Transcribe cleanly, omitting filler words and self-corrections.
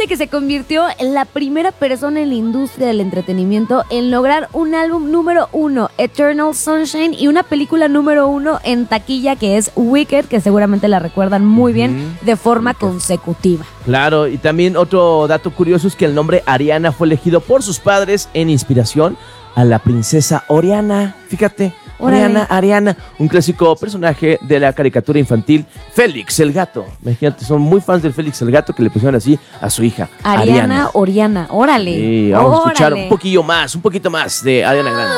Fíjate que se convirtió en la primera persona en la industria del entretenimiento en lograr un álbum número 1, Eternal Sunshine, y una película número 1 en taquilla, que es Wicked, que seguramente la recuerdan muy bien, de forma consecutiva. Claro, y también otro dato curioso es que el nombre Ariana fue elegido por sus padres en inspiración a la princesa Oriana. Fíjate, Ariana, un clásico personaje de la caricatura infantil Félix el Gato. Imagínate, son muy fans del Félix el Gato, que le pusieron así a su hija, Ariana. Oriana, órale. Sí, vamos a escuchar un poquito más de Ariana Grande.